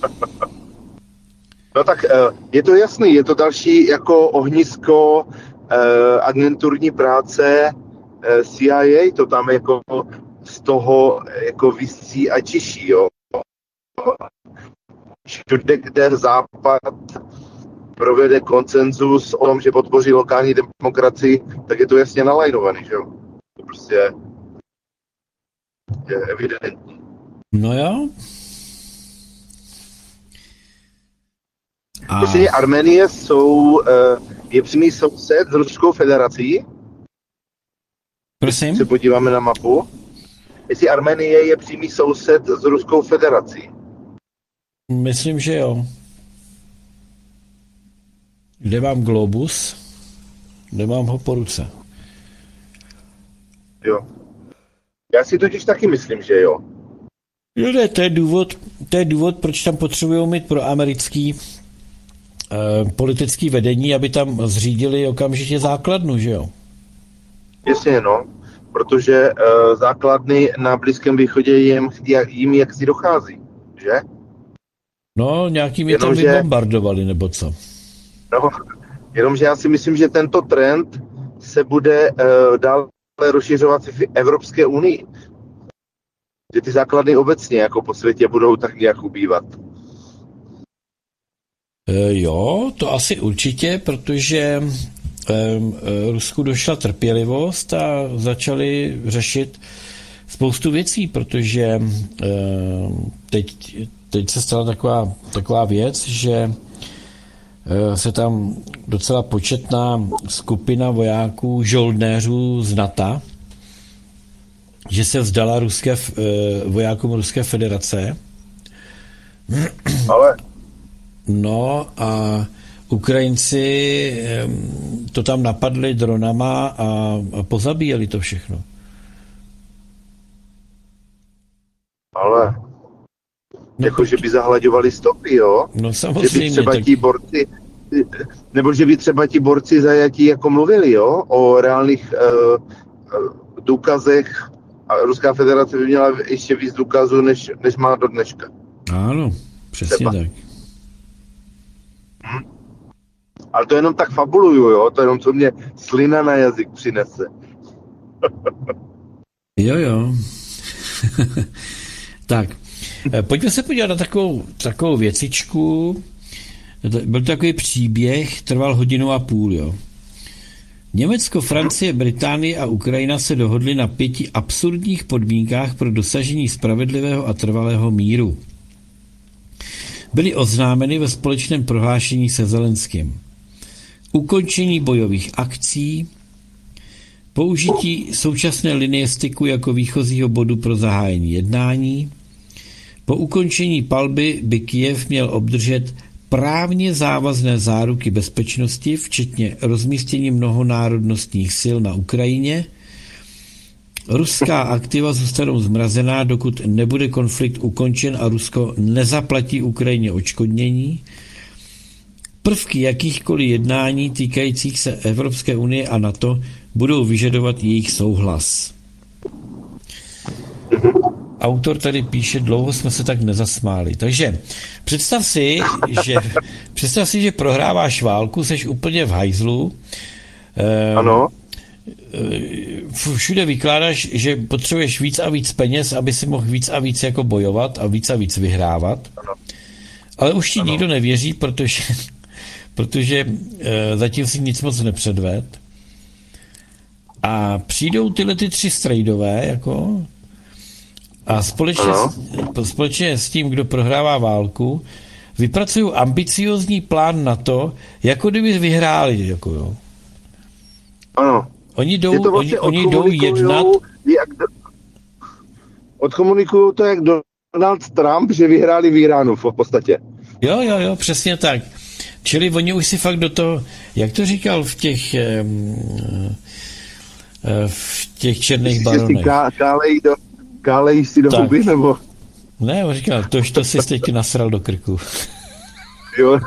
S2: No tak je to jasný, je to další jako ohnisko agenturní práce CIA, to tam jako z toho jako visí a čiší, jo. Všude, kde Západ provede konsenzus o tom, že podpoří lokální demokracii, tak je to jasně nalajnovaný, že jo. To prostě je evidentní.
S1: No jo.
S2: Prostě Arménie je přímý soused s Ruskou federací.
S1: Prosím?
S2: Se podíváme na mapu. Jestli Arménie je přímý soused s Ruskou federací.
S1: Myslím, že jo. Kde mám globus? Kde mám ho po ruce?
S2: Jo. Já si totiž taky myslím, že jo.
S1: Jo, ne, to je důvod, proč tam potřebují mít pro americký politický vedení, aby tam zřídili okamžitě základnu, že jo?
S2: Jasně, no. Protože základny na Blízkém východě jim jaksi dochází, že?
S1: No, nějakými tam vybombardovali, nebo co?
S2: No, jenomže já si myslím, že tento trend se bude dále rozšiřovat v Evropské unii. Že ty základny obecně jako po světě budou tak nějak ubývat.
S1: Jo, to asi určitě, protože Rusku došla trpělivost a začali řešit spoustu věcí, protože teď se stala taková věc, že se tam docela početná skupina vojáků, žoldnéřů z NATO, že se vzdala vojákům Ruské federace.
S2: Ale?
S1: No a Ukrajinci to tam napadli dronama a pozabíjeli to všechno.
S2: Ale Jako, že by zahlaďovali stopy, jo?
S1: No
S2: Že
S1: samozřejmě.
S2: by třeba
S1: Tak,
S2: ti borci, nebo že by třeba ti borci zajatí jako mluvili, jo? O reálných důkazech a Ruská federace by měla ještě víc důkazů, než má do dneška.
S1: ano, přesně
S2: Třeba.
S1: tak.
S2: Ale to jenom tak fabuluju, jo? To jenom, co mě slina na jazyk přinese.
S1: Jo. Tak, pojďme se podívat na takovou věcičku. Byl to takový příběh, trval 1,5 hodiny, jo. Německo, Francie, Británie a Ukrajina se dohodly na 5 absurdních podmínkách pro dosažení spravedlivého a trvalého míru. Byly oznámeny ve společném prohlášení se Zelenským. Ukončení bojových akcí, použití současné linie styku jako výchozího bodu pro zahájení jednání. Po ukončení palby by Kyjev měl obdržet právně závazné záruky bezpečnosti, včetně rozmístění mnohonárodnostních sil na Ukrajině. Ruská aktiva zůstanou zmrazená, dokud nebude konflikt ukončen a Rusko nezaplatí Ukrajině odškodnění. Prvky jakýchkoliv jednání týkajících se Evropské unie a NATO budou vyžadovat jejich souhlas. Autor tady píše, dlouho jsme se tak nezasmáli. Takže představ si, že prohráváš válku, seš úplně v hajzlu.
S2: Ano.
S1: Všude vykládáš, že potřebuješ víc a víc peněz, aby si mohl víc a víc jako bojovat a víc vyhrávat.
S2: Ano.
S1: Ale už ti nikdo nevěří, protože zatím si nic moc nepředved. A přijdou tyhle ty 3 strejdové, jako, a společně s tím, kdo prohrává válku, vypracují ambiciozní plán na to, jako kdyby vyhráli. Jako, jo.
S2: Ano.
S1: Oni jdou jednat.
S2: Odkomunikují to jak Donald Trump, že vyhráli v Iránu v podstatě.
S1: Jo, přesně tak. Čili oni už si fakt do toho, jak to říkal v těch černých baronech.
S2: Kálej si do huby, nebo?
S1: Ne, on říkal, to si teď nasral do krku.
S2: Jo.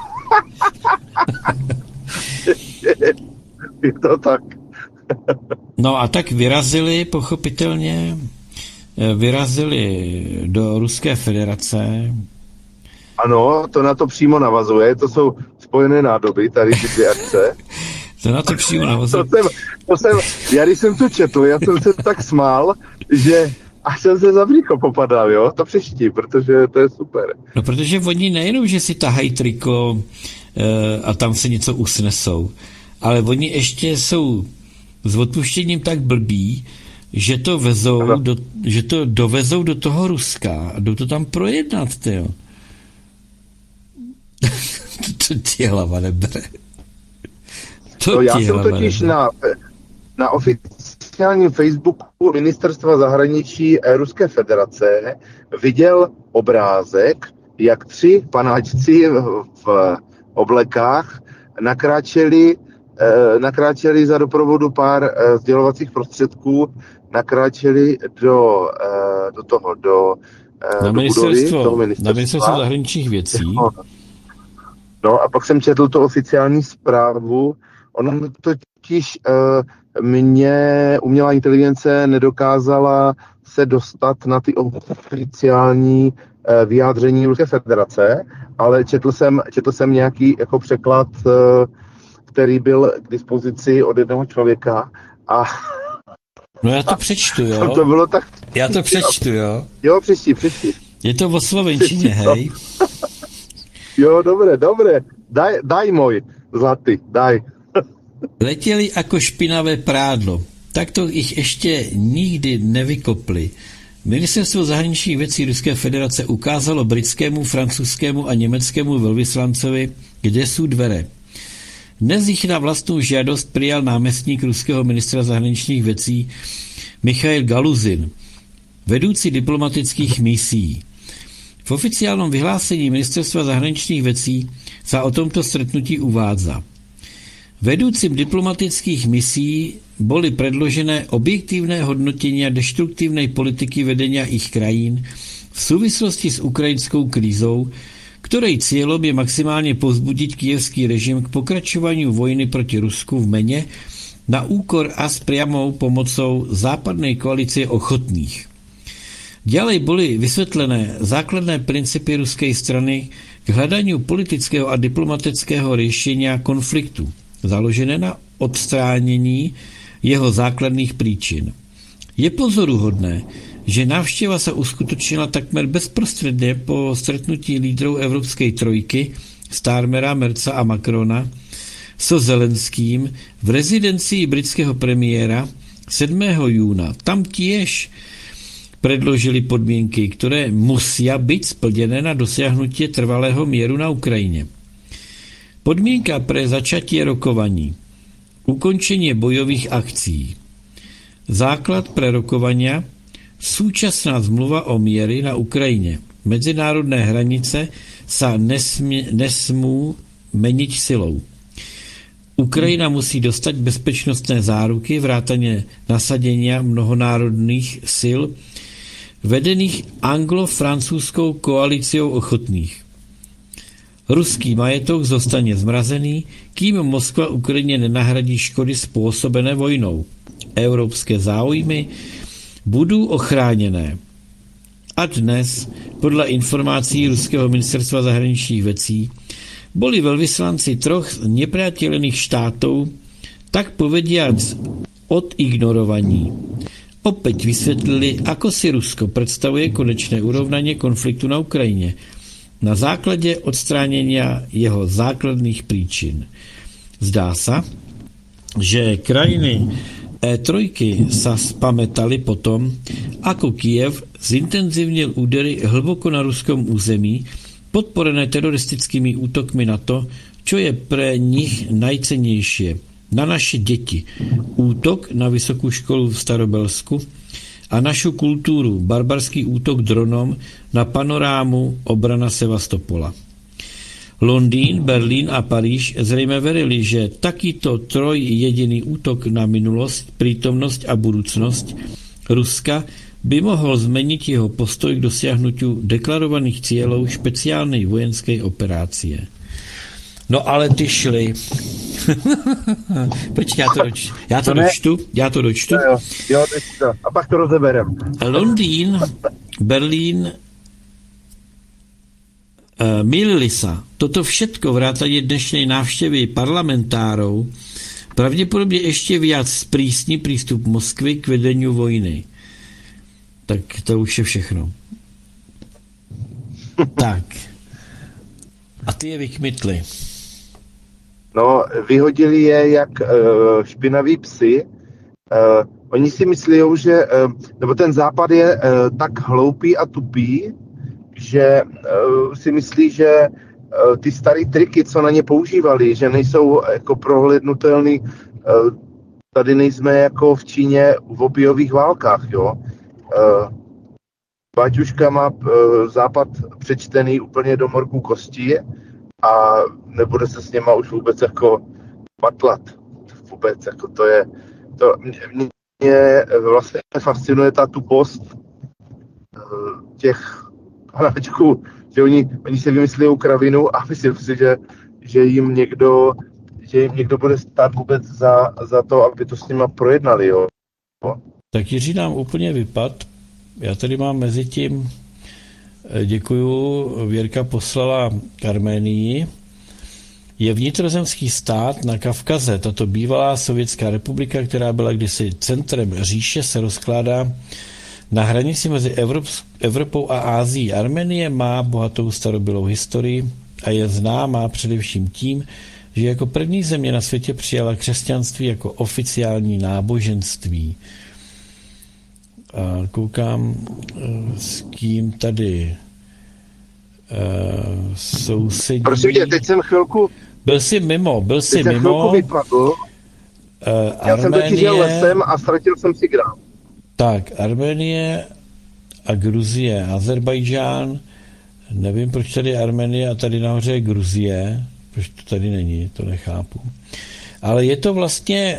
S2: Je to tak.
S1: No a tak pochopitelně vyrazili do Ruské federace.
S2: Ano, to na to přímo navazuje, to jsou spojené nádoby, tady ty 2 akce.
S1: To na to přímo navazuje.
S2: Já když jsem to četl, já jsem se tak smál, že až jsem se za břícho popadal, jo, to přečti, protože to je super.
S1: No protože oni nejenom, že si tahají triko a tam se něco usnesou, ale oni ještě jsou s odpuštěním tak blbí, že to dovezou do toho Ruska a jdou to tam projednat, tyjo. To ti hlava nebere.
S2: Já jsem totiž na oficiálním Facebooku Ministerstva zahraničí Ruské federace viděl obrázek, jak 3 panáčci v oblekách nakráčeli za doprovodu pár sdělovacích prostředků, nakráčeli do
S1: ministerstvo zahraničních věcí.
S2: No a pak jsem četl tu oficiální zprávu. Ono totiž umělá inteligence nedokázala se dostat na ty oficiální vyjádření Ruské federace, ale četl jsem nějaký jako překlad, který byl k dispozici od jednoho člověka a
S1: no já to přečtu, jo?
S2: To bylo tak...
S1: Já to přečtu, jo?
S2: Jo, přečti.
S1: Je to o slovenčině, hej?
S2: Jo, dobré. Daj můj zlatý, daj.
S1: Letěli jako špinavé prádlo. Tak to jich ještě nikdy nevykopli. Ministerstvo zahraničních věcí Ruské federace ukázalo britskému, francouzskému a německému velvyslancovi, kde jsou dvere. Dnes jich na vlastní žádost přijal náměstník ruského ministra zahraničních věcí Michail Galuzin, vedoucí diplomatických misí. V oficiálnom vyhlásení Ministerstva zahraničních věcí sa o tomto stretnutí uvádza. Vedúcim diplomatických misí boli predložené objektívne hodnotenia deštruktívnej politiky vedenia ich krajín v v súvislosti s ukrajinskou krízou, ktorej cieľom je maximálne povzbudiť kyjevský režim k pokračovaniu vojny proti Rusku v mene na úkor a s priamou pomocou západnej koalície ochotných. Ďalej boli vysvetlené základné princípy ruskej strany k hľadaniu politického a diplomatického riešenia konfliktu, založené na odstránení jeho základných príčin. Je pozoruhodné, že návšteva sa uskutočnila takmer bezprostredne po stretnutí lídrov Európskej trojky Starmera, Merca a Macrona so Zelenským v rezidencii britského premiéra 7. júna. Tam tiež predložili podmienky, ktoré musia byť splnené na dosiahnutie trvalého mieru na Ukrajine. Podmienka pre začatie rokovaní. Ukončenie bojových akcií. Základ pre rokovania. Súčasná zmluva o miery na Ukrajine. Medzinárodné hranice sa nesmú meniť silou. Ukrajina musí dostať bezpečnostné záruky, vrátane nasadenia mnohonárodných sil, vedených anglo-francúzskou koalíciou ochotných. Ruský majetok zostane zmrazený, kým Moskva Ukrajině nenahradí škody spôsobené vojnou. Európske záujmy budú ochránené. A dnes, podľa informácií Ruského ministerstva zahraničných vecí, boli veľvyslanci troch nepriateľných štátov, tak povediac od ignorovaní. Opäť vysvetlili, ako si Rusko predstavuje konečné urovnanie konfliktu na Ukrajine na základe odstránenia jeho základných príčin. Zdá sa, že krajiny E3 sa spamätali potom, ako Kyjev zintenzívnil údery hlboko na ruskom území, podporené teroristickými útokmi na to, čo je pre nich najcennejšie. Na naše deti. Útok na vysokú školu v Starobelsku a našu kultúru. Barbarský útok dronom na panorámu obrana Sevastopola. Londýn, Berlín a Paríž zrejme verili, že takýto trojjediný útok na minulosť, prítomnosť a budúcnosť Ruska by mohol zmeniť jeho postoj k dosiahnutiu deklarovaných cieľov špeciálnej vojenskej operácie. No ale ty šli. Počkej, já to dočtu.
S2: Jo, a pak to rozeberem.
S1: Londýn, Berlín, mýlili sa. Toto všetko vrátane dnešnej návštevy parlamentárov pravdepodobne ešte viac sprísni prístup Moskvy k vedeniu vojny. Tak to už je všechno. Tak. A ty je vykmitli.
S2: No, vyhodili je jak špinaví psy. Oni si myslí, že nebo ten západ je tak hloupý a tupý, že si myslí, že ty staré triky, co na ně používali, že nejsou jako prohlédnutelný. Tady nejsme jako v Číně v opiových válkách, jo. Baťuška má západ přečtený úplně do morku kosti a nebude se s něma už vůbec jako patlat. Vůbec, jako to je, to mě vlastně fascinuje ta tupost těch panáčků, že oni si vymyslí kravinu a myslím si, že jim někdo bude stát vůbec za to, aby to s nima projednali, jo.
S1: Tak Jiří nám úplně vypad. Já tady mám mezi tím, děkuju, Věrka poslala k Arménii. Je vnitrozemský stát na Kavkaze. Tato bývalá sovětská republika, která byla kdysi centrem říše, se rozkládá na hranici mezi Evropou a Ázií. Arménie má bohatou starobylou historii a je známá především tím, že jako první země na světě přijala křesťanství jako oficiální náboženství. A koukám, s kým tady sousedí.
S2: Prosím tě, teď jsem chvilku...
S1: Byl jsi mimo.
S2: Chvilku vypadl. Já jsem totiž jel lesem a ztratil jsem signál.
S1: Tak, Arménie a Gruzie, Azerbajdžán, nevím, proč tady je Arménie a tady nahoře je Gruzie, proč to tady není, to nechápu. Ale je to vlastně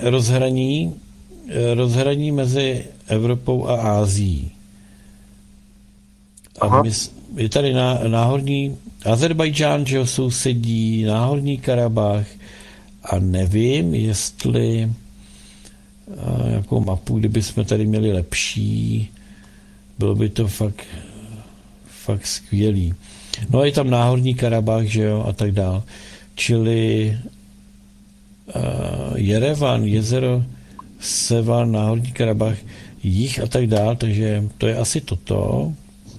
S1: rozhraní mezi Evropou a Ázií.
S2: Aha.
S1: je tady náhorní Azerbajdžán, že jo, sousedí, náhorní Karabach a nevím, jestli jakou mapu, kdyby jsme tady měli lepší, bylo by to fakt skvělý. No a je tam náhorní Karabach, že jo, a tak dál. Čili Jerevan, jezero Sevan, náhorní Karabach, jich a tak dál, takže to je asi toto.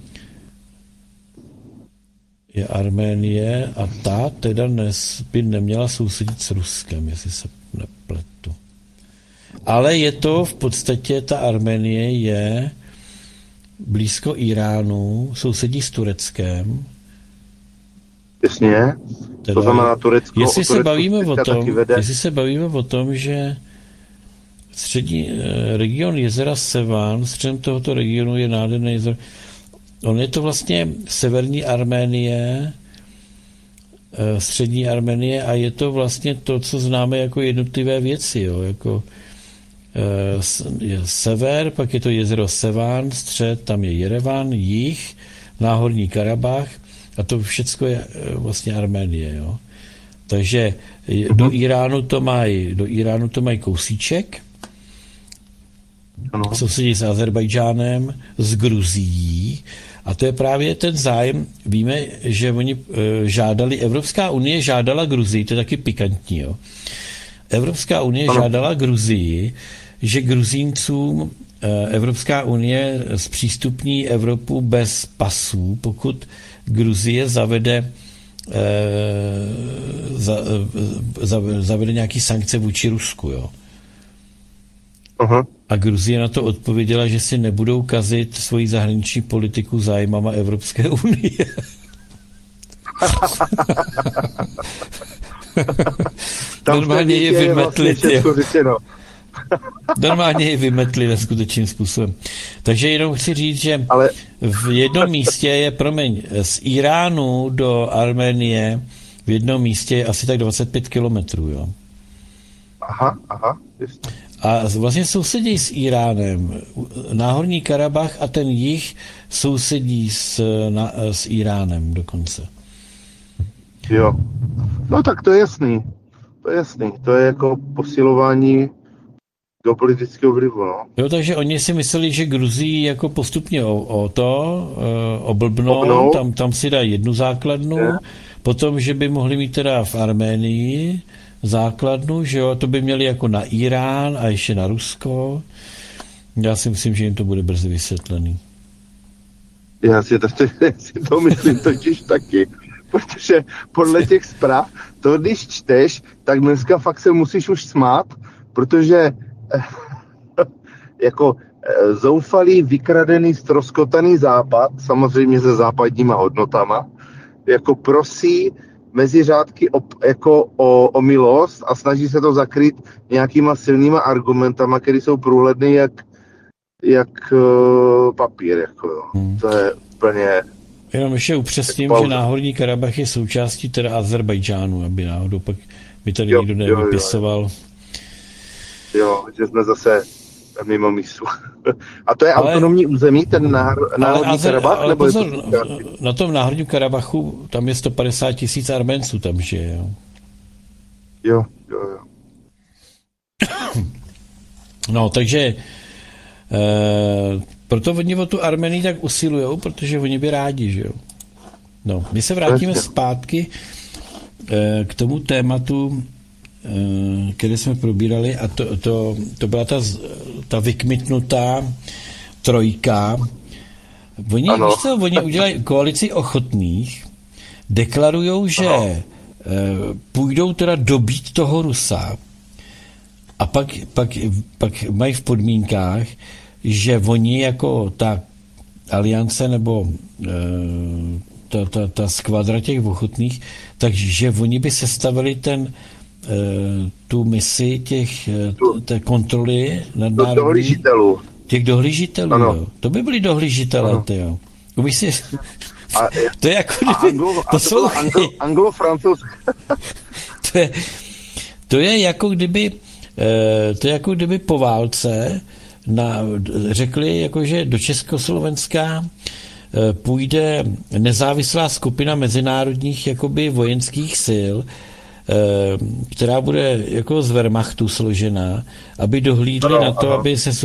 S1: Je Arménie a ta teda by neměla sousedit s Ruskem, jestli se nepletu. Ale je to v podstatě, ta Arménie je blízko Iránu, sousedí s Tureckem.
S2: Jasně.
S1: Teda,
S2: to znamená Turecko.
S1: Jestli se bavíme o tom, že střední region jezera Sevan, středem tohoto regionu je nádherné jezero. On je to vlastně severní Arménie, střední Arménie a je to vlastně to, co známe jako jednotlivé věci. Jo? Jako je sever, pak je to jezero Sevan, střed, tam je Jerevan, jih, náhorní Karabach a to všechno je vlastně Arménie. Jo? Takže do Iránu to mají kousíček, sousedí s Azerbajdžánem, s Gruzií a to je právě ten zájem. Víme, že oni Evropská unie žádala Gruzii, to je taky pikantní. Jo? Evropská unie žádala Gruzii, že Gruzíncům Evropská unie zpřístupní Evropu bez pasů, pokud Gruzie zavede nějaký sankce vůči Rusku. Jo?
S2: Aha.
S1: A Gruzie na to odpověděla, že si nebudou kazit svoji zahraniční politiku zájmama Evropské unie. Normálně je vymetli. Normálně je vymetli neskutečným způsobem. Takže jenom chci říct, že v jednom místě je, z Iránu do Arménie v jednom místě je asi tak 25 kilometrů, jo.
S2: Aha.
S1: A vlastně sousedí s Iránem. Náhorní Karabach a ten jih sousedí s Iránem dokonce.
S2: Jo. No tak to je jasný. To je jako posilování geopolitického vlivu, no.
S1: Jo, takže oni si mysleli, že Gruzii jako postupně oblbnou, tam si dají jednu základnu, potom, že by mohli mít teda v Arménii základnu, že jo, to by měli jako na Irán a ještě na Rusko. Já si myslím, že jim to bude brzy vysvětlený.
S2: Já si to myslím totiž taky, protože podle těch zpráv, to když čteš, tak dneska fakt se musíš už smát, protože jako zoufalý, vykradený, ztroskotaný západ, samozřejmě se západníma hodnotama, jako prosí mezi řádky o milost a snaží se to zakrýt nějakýma silnýma argumentama, které jsou průhledný jak papír. Jako, jo. To je úplně...
S1: Jenom ještě upřesním, že náhorní Karabach je součástí teda Azerbajdžánu, aby náhodou pak by tady nikdo nevypisoval.
S2: Jo, že jsme zase mimo mísu. A to je autonomní území, ten náhorní Karabach? Nebo
S1: pozor, na tom náhorním Karabachu tam je 150 000 Arménců tam žije.
S2: Jo.
S1: No, takže proto oni o tu Armenii tak usilujou, protože oni by rádi, že jo. No, my se vrátíme zpátky k tomu tématu, které jsme probírali, a to byla ta vykmitnutá trojka. Oni udělají koalici ochotných, deklarujou, že půjdou teda dobít toho Rusa a pak mají v podmínkách, že oni jako ta aliance nebo ta skvadra těch ochotných, takže oni by sestavili tu misi té kontroly nadnárodní. Těch dohlížitelů, jo. To by byli dohlížitelé, jo. Umíš si... To je jako kdyby...
S2: Anglo-francouzské.
S1: To je jako kdyby po válce řekli, jakože do Československa půjde nezávislá skupina mezinárodních jakoby vojenských sil, která bude jako z Wehrmachtu složená, aby dohlídli na to, aby se